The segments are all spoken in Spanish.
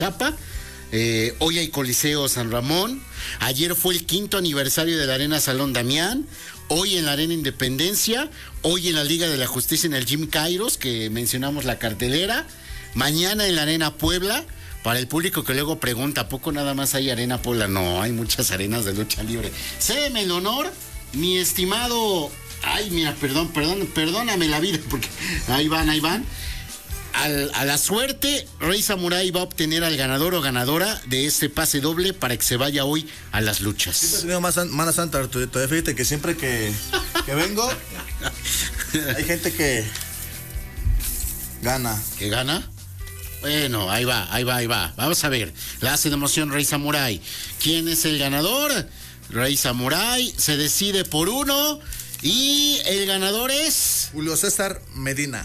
Chapa. Hoy hay Coliseo San Ramón. Ayer fue el 5º aniversario de la Arena Salón Damián. Hoy en la Arena Independencia. Hoy en la Liga de la Justicia en el Gym Kairos, que mencionamos la cartelera. Mañana en la Arena Puebla. Para el público que luego pregunta, ¿a poco nada más hay Arena Puebla? No, hay muchas arenas de lucha libre. Cédeme el honor, mi estimado... Ay, mira, perdóname la vida, porque ahí van. A la suerte, Rey Samurai va a obtener al ganador o ganadora de este pase doble para que se vaya hoy a las luchas. Siempre he tenido mala santa, Arturo. Fíjate que siempre que vengo, hay gente que gana. ¿Que gana? Bueno, ahí va. Vamos a ver. La hace de emoción Rey Samurai. ¿Quién es el ganador? Rey Samurai se decide por uno. Y el ganador es... Julio César Medina.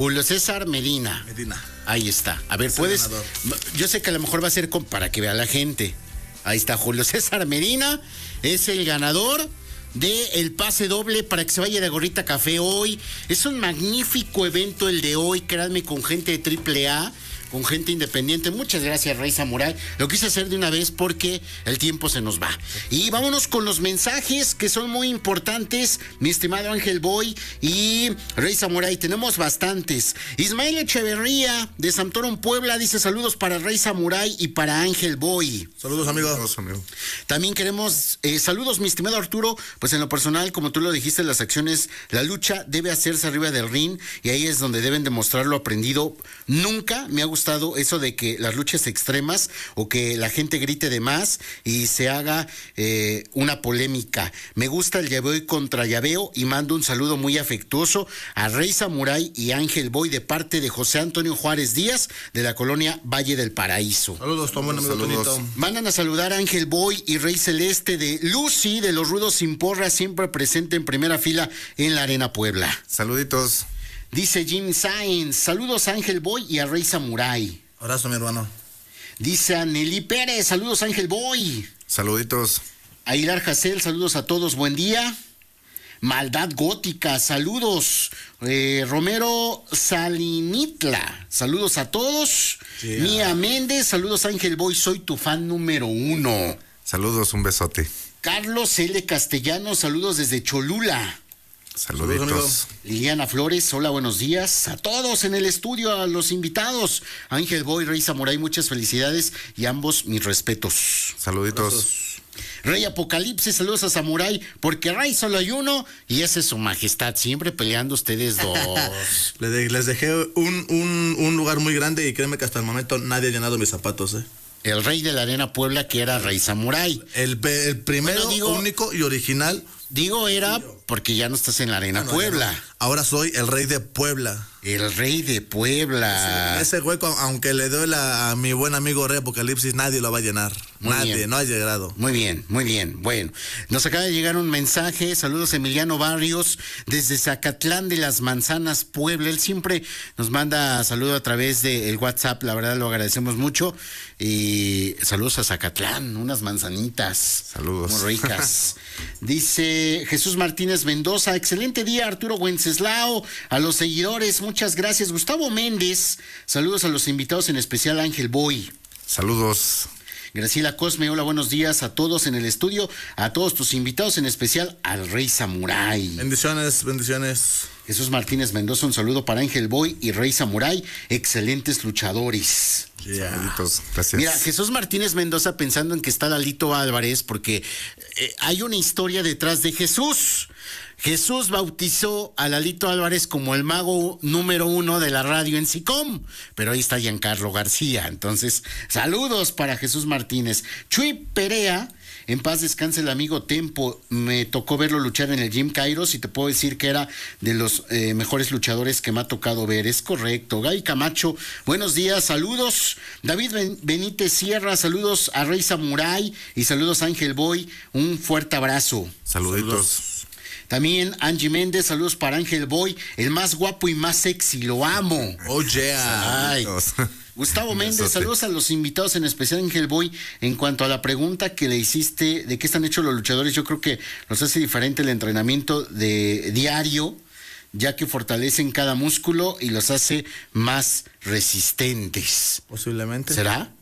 Ahí está. A ver, puedes... Yo sé que a lo mejor va a ser para que vea la gente. Ahí está, Julio César Medina es el ganador del pase doble para que se vaya de Gorrita Café hoy. Es un magnífico evento el de hoy, créanme, con gente de AAA, con gente independiente. Muchas gracias, Rey Samurai. Lo quise hacer de una vez porque el tiempo se nos va. Y vámonos con los mensajes que son muy importantes, mi estimado Ángel Boy y Rey Samurai. Tenemos bastantes. Ismael Echeverría de Santorón, Puebla, dice saludos para Rey Samurai y para Ángel Boy. Saludos, amigo. También queremos saludos, mi estimado Arturo. Pues en lo personal, como tú lo dijiste, las acciones, la lucha debe hacerse arriba del ring y ahí es donde deben demostrar lo aprendido. Nunca me ha gustado eso de que las luchas extremas o que la gente grite de más y se haga una polémica. Me gusta el llaveo contra llaveo y mando un saludo muy afectuoso a Rey Samurai y Ángel Boy de parte de José Antonio Juárez Díaz de la colonia Valle del Paraíso. Saludos, tu buen amigo Tonito. Mandan a saludar a Ángel Boy y Rey Celeste de Lucy de los Rudos Sin Porra, siempre presente en primera fila en la Arena Puebla. Saluditos. Dice Jim Sainz, saludos a Ángel Boy y a Rey Samurai. Abrazo, mi hermano. Dice a Nelly Pérez, saludos a Ángel Boy. Saluditos. Aguilar Jacel, saludos a todos, buen día. Maldad Gótica, saludos. Romero Salinitla, saludos a todos. Yeah. Mía Méndez, saludos a Ángel Boy, soy tu fan número 1. Saludos, un besote. Carlos L. Castellano, saludos desde Cholula. Saluditos. Liliana Flores, hola, buenos días a todos en el estudio, a los invitados. Ángel Boy, Rey Samurai, muchas felicidades y ambos mis respetos. Saluditos. Gracias. Rey Apocalipsis, saludos a Samurai, porque Rey solo hay uno y ese es su majestad, siempre peleando ustedes dos. Les dejé un lugar muy grande y créeme que hasta el momento nadie ha llenado mis zapatos, El rey de la Arena Puebla, que era Rey Samurai. El primero, único y original. Era porque ya no estás en la Arena Puebla. Ahora soy el rey de Puebla. El rey de Puebla. Ese hueco, aunque le doy a mi buen amigo Rey Apocalipsis, nadie lo va a llenar. Nadie, no ha llegado. Muy bien. Bueno, nos acaba de llegar un mensaje. Saludos, Emiliano Barrios, desde Zacatlán de las Manzanas, Puebla. Él siempre nos manda saludo a través del WhatsApp. La verdad, lo agradecemos mucho. Y saludos a Zacatlán, unas manzanitas. Saludos. Muy ricas. Dice Jesús Martínez Mendoza, excelente día, Arturo Wenceslao, a los seguidores, muchas gracias. Gustavo Méndez, saludos a los invitados, en especial a Ángel Boy. Saludos. Graciela Cosme, hola, buenos días a todos en el estudio, a todos tus invitados, en especial al Rey Samurai. Bendiciones. Jesús Martínez Mendoza, un saludo para Ángel Boy y Rey Samurai, excelentes luchadores. Saluditos, gracias. Mira, Jesús Martínez Mendoza pensando en que está Lalito Álvarez, porque hay una historia detrás de Jesús. Jesús bautizó a Lalito Álvarez como el mago número 1 de la radio en SICOM, pero ahí está Giancarlo García. Entonces, saludos para Jesús Martínez. Chuy Perea, en paz descanse el amigo Tempo, me tocó verlo luchar en el Gym Kairos y te puedo decir que era de los mejores luchadores que me ha tocado ver, es correcto. Gay Camacho, buenos días, saludos. David Benítez Sierra, saludos a Rey Samurai y saludos a Ángel Boy, un fuerte abrazo. Saluditos. También Angie Méndez, saludos para Ángel Boy, el más guapo y más sexy, lo amo. Oh yeah. Ay. Gustavo Méndez, saludos a los invitados, en especial Ángel Boy. En cuanto a la pregunta que le hiciste de qué están hechos los luchadores, yo creo que los hace diferente el entrenamiento de diario, ya que fortalecen cada músculo y los hace más resistentes. Posiblemente. ¿Será?